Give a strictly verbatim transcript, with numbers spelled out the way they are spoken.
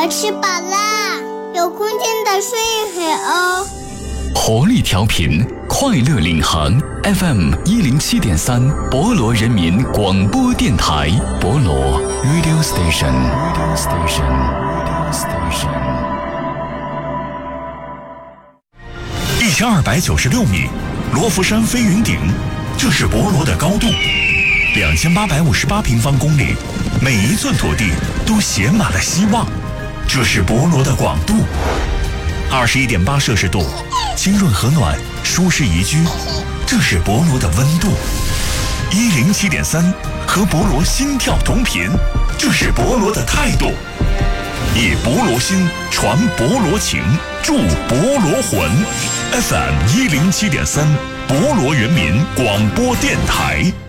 我吃饱啦，有空间的睡一会哦。 活力调频，快乐领航 F M 一零七点三，博罗人民广播电台，博罗 Radio Station Radio Station Radio Station。 一千二百九十六米，罗浮山飞云顶，这是博罗的高度。两千八百五十八平方公里，每一寸土地都写满了希望，这是博罗的广度。二十一点八摄氏度，清润和暖，舒适宜居，这是博罗的温度。一零七点三，和博罗心跳同频，这是博罗的态度。以博罗心传博罗情，助博罗魂。F M 一零七点三，博罗人民广播电台。